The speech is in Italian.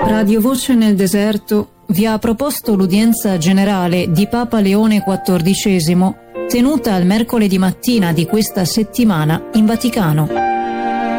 Radio Voce nel Deserto vi ha proposto l'udienza generale di Papa Leone XIV tenuta il mercoledì mattina di questa settimana in Vaticano.